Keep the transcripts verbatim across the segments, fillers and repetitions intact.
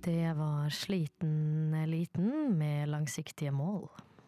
Det var Sliten Eliten med langsiktige mål.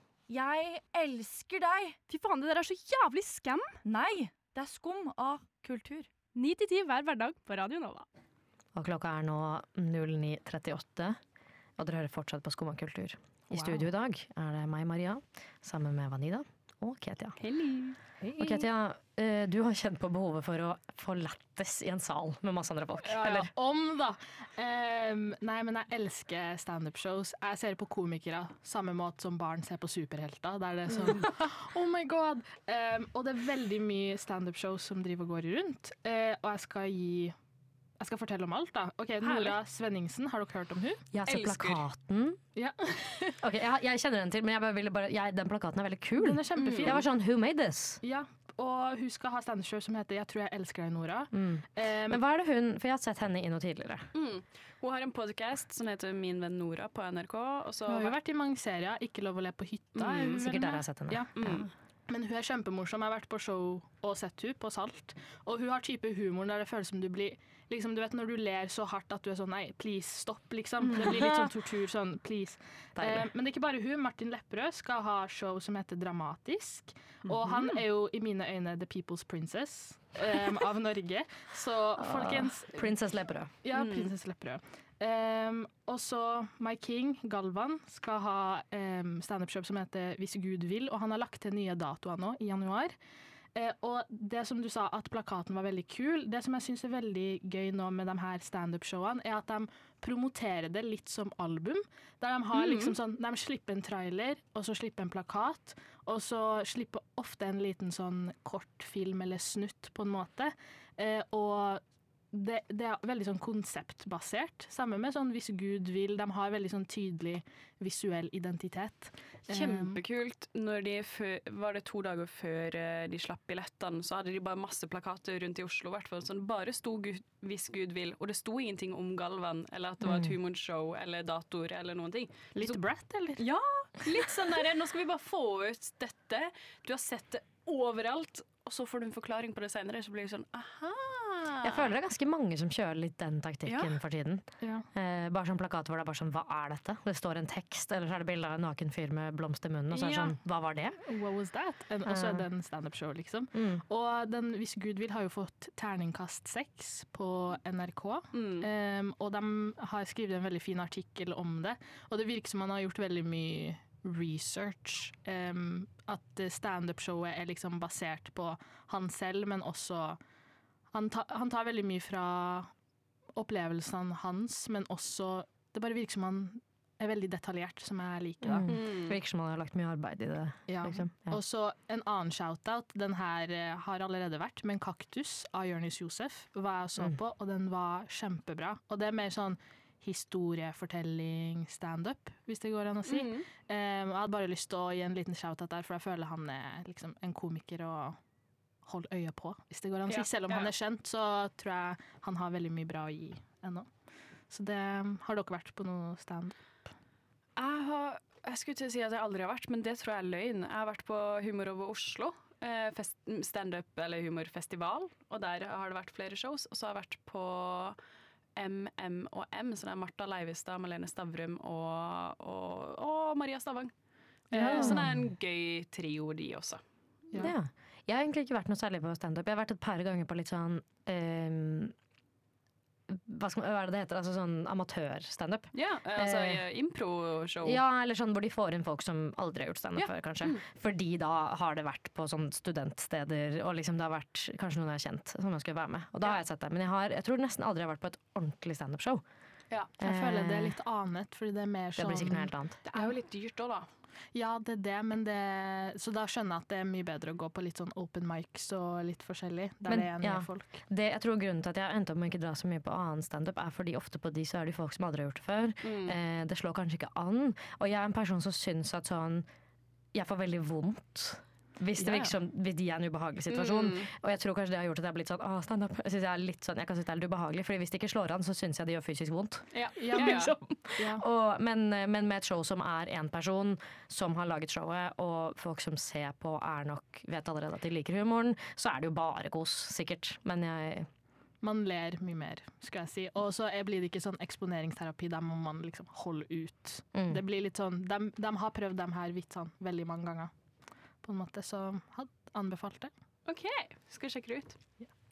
Jeg elsker deg! Fy faen, det der er så jævlig skam! Nei, det er skum av kultur. ni til ti hver hverdag på Radio Nova. Og klokka er nå null ni trettiåtte, og dere hører fortsatt på Skum av kultur. I Wow. studio i dag er det meg, Maria, sammen med Vanida og Ketia. Hello. Og Ketia, eh, du har kjent på behovet for å få lættis i en sal med masse andre folk, Ja, ja. eller? Om da. Ehm, nei, men jeg elsker stand-up shows. Jeg ser på komikere samme måte som barn ser på superhelter. Der det er sånn, oh my god. Ehm, og det er veldig mye stand-up shows som driver og går rundt. Eh, og jeg skal gi Jeg skal fortelle om alt, da. Ok, Nora Svenningsen, har dere hørt om hun? Jeg har sett Elsker. plakaten. Ja. Ok, jeg, jeg kjenner den til, men jeg bare ville bare, jeg, den plakaten er veldig kul. Den er kjempefin. Jeg var sånn, who made this? Ja, og hun skal ha stand-up show som heter Jeg tror jeg elsker deg, Nora. Mm. Ehm, Men hva er det hun, for jeg har sett henne i noe tidligere. Mm. Hun har en podcast som heter Min venn Nora på N R K. Og så hun har jo vært i mange serier. Ikke lov å le på hytta. Mm, er hun vel Sikkert der med? jeg har sett henne. Ja. mm. Men hun er kjempemorsom. Jeg har vært på show og sett hun på Salt. Og hun har type humor der det føles som du blir liksom, du vet når du ler så hardt at du er sånn nei, please, stopp, liksom. Det blir litt sånn tortur, sånn please. Eh, men det er ikke bare hun. Martin Lepperød skal ha show som heter Dramatisk. Og han er jo i mine øyne The People's Princess eh, av Norge. Så folkens Princess Lepperød. Ja, Prinsesse Lepperød. Um, og så My King, Galvan, skal ha um, stand-up-show som heter Hvis Gud vil, og han har lagt til nye datoer nå i januar. Uh, og det som du sa, at plakaten var veldig kul, det som jeg synes er veldig gøy nå med de her stand-up-showene, er at de promoterer det litt som album, der de har liksom sånn, de slipper en trailer, og så slipper en plakat, og så slipper ofte en liten sånn kortfilm eller snutt på en måte, uh, og Det, det er veldig sånn konseptbasert. Samme med sånn Hvis Gud vil. De har veldig sånn tydelig visuell identitet. Kjempekult. Når de før, var det to dager før eh, de slapp billettene, så hadde de bare masse plakater rundt i Oslo. I hvert fall sånn, bare sto Gud, Hvis Gud vil. Og det sto ingenting om Galvan, eller at det var et humorshow, eller datoer, eller noen ting. Litt Så- Brat, eller? Ja, litt sånn der, nå skal vi bare få ut dette. Du har sett det overalt, og så får du en forklaring på det senere, så blir det sånn, aha. Jeg føler det er ganske mange som kjører litt den taktikken Ja. for tiden. Ja. Eh, bare sånn plakat hvor det er bare sånn, hva er dette? Det står en tekst, eller så er det bilde av en naken fyr med blomst i munnen, og så er det Ja. sånn, hva var det? What was that? En- Og så er det en stand-up-show, liksom. Mm. Og den Hvis Gud vil har jo fått terningkast seks på N R K. Um, og de har skrevet en veldig fin artikkel om det. Og det virker som man har gjort veldig mye research. Um, at stand-up-showet er liksom basert på han selv, men også han, ta, han tar veldig mye fra opplevelsene hans, men også det bare virker som han er veldig detaljert, som jeg liker da. Mm. Det virker som man har lagt mye arbeid i det. Ja. Liksom. Ja. Og så en annen shoutout. Den her eh, har allerede vært, men Kaktus av Jonis Josef var jeg og så på, og den var kjempebra. Og det er mer sånn historiefortelling, stand-up, hvis det går an å si. Um, jeg hadde bare lyst til å gi en liten shoutout der, for jeg føler han er liksom en komiker å holde øye på, hvis det går an å si. Ja, Selv om ja. han er kjent, så tror jeg han har veldig mye bra å gi ennå. Så det har dere vært på noe stand-up? Jeg, har, jeg skulle til å si at jeg aldri har vært, men det tror jeg er løgn. Jeg har vært på Humor over Oslo, eh, fest, stand-up eller humorfestival, og der har det vært flere shows. Og så har jeg vært på M M og M, så det er Martha Leivestad, Malene Stavrum og, og, og Maria Stavang. Eh, Ja. Så det er en gøy trio, de også. Ja. Ja. Jeg har egentlig ikke vært noe særlig på stand-up. Jeg har vært et par ganger på litt sånn ehm, hva, skal man, hva er det det heter? Altså sånn amatør-standup. Ja, altså Eh, impro-show. Ja, eller sånn hvor de får inn folk som aldri har gjort standup Ja. før, kanskje. Fordi da har det vært på sånn studentsteder, og liksom det har vært kanskje noen jeg har kjent som jeg skulle være med. Og da har jeg sett det. Men jeg, har, jeg tror nesten aldri jeg har vært på et ordentlig standup-show. Ja. Jeg føler det er litt annet, fordi det er mer Det sånn blir sikkert noe helt annet. Det er jo litt dyrt òg, da. Ja, det er det, men det så da skjønner jeg at det er mye bedre å gå på litt sånn open mics og litt forskjellig, der Men, det er nye ja. folk. Det, jeg tror grunnen til at jeg endte opp med å ikke dra så mye på annen standup, er fordi ofte på de så er det folk som aldri har gjort det før. Eh, det slår kanskje ikke an. Og jeg er en person som syns at sånn jeg får veldig vondt hvis det Ja, ja. virker som hvis de er en ubehagelig situasjon. Og jeg tror kanskje det har gjort at jeg har blitt sånn Åh, stand-up. Jeg synes jeg er litt sånn, jeg kan synes det er litt ubehagelig, fordi hvis det ikke slår an, så syns jeg det gjør fysisk vondt. Ja, Ja, ja, ja. Liksom. Ja. Og, men, men med et show som er én person som har laget showet, og folk som ser på er nok vet allerede at de liker humoren, så er det jo bare kos, sikkert. Men jeg man ler mye mer, skal jeg si. Og så er- blir det ikke sånn eksponeringsterapi, der må man liksom holde ut. Mm. Det blir litt sånn, de, de har prøvd de her vitsene veldig mange ganger, på en måte, så hadde anbefalt det. OK, skal sjekke det ut. Ja.